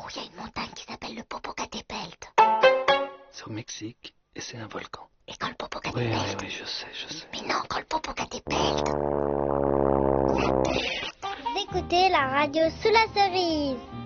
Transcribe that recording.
il y a une montagne qui s'appelle le Popocatépetl. C'est au Mexique et c'est un volcan. Et quand le Popocatépetl... Oui, je sais. Mais non, quand le Popocatépetl... Vous écoutez la radio sous la cerise.